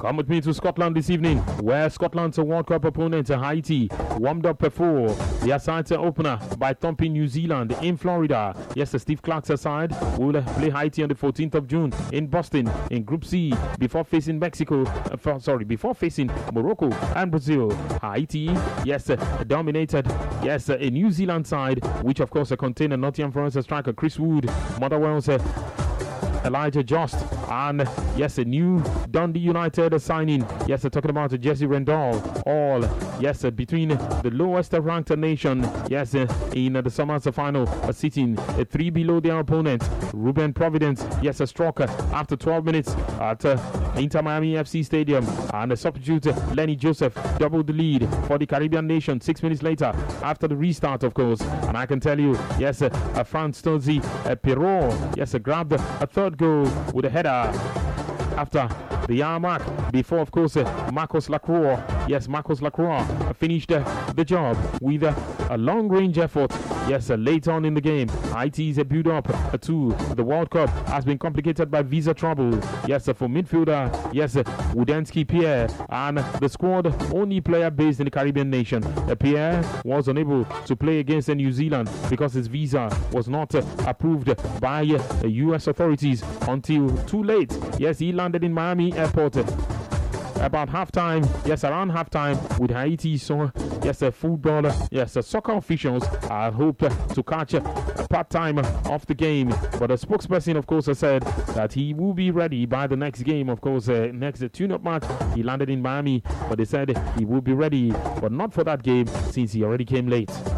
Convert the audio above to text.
Come with me to Scotland this evening, where Scotland's World Cup opponent Haiti warmed up before their side opener by thumping New Zealand in Florida. Yes, the Steve Clark's side will play Haiti on the 14th of June in Boston in Group C before facing before facing Morocco and Brazil. Haiti, yes, dominated, yes, a New Zealand side, which of course contained a Nottingham Forest striker Chris Wood, Motherwell's Elijah Just, and yes, a new Dundee United signing. Yes, talking about Jesse Rendall. All, yes, between the lowest ranked nation. Yes, in the summer's final, sitting 3 below their opponent, Ruben Providence. Yes, a struck after 12 minutes at Inter Miami FC Stadium, and the substitute Lenny Joseph doubled the lead for the Caribbean nation 6 minutes later after the restart, of course. And I can tell you, yes, France Tozi Perrault, yes, grabbed a third goal with a header after the hour mark before, of course, Marcos Lacroix. Yes, Marcos Lacroix finished the job with a long-range effort. Yes, late on in the game, Haiti's build-up to the World Cup has been complicated by visa trouble. Yes, for midfielder, yes, Wudensky Pierre, and the squad only player based in the Caribbean nation. Pierre was unable to play against New Zealand because his visa was not approved by the U.S. authorities until too late. Yes, he landed in Miami Airport about halftime. Yes, around halftime with Haiti. So yes, football, yes, soccer officials hope to catch part time of the game. But the spokesperson, of course, said that he will be ready by the next game. Of course, next tune-up match, he landed in Miami, but they said he will be ready, but not for that game since he already came late.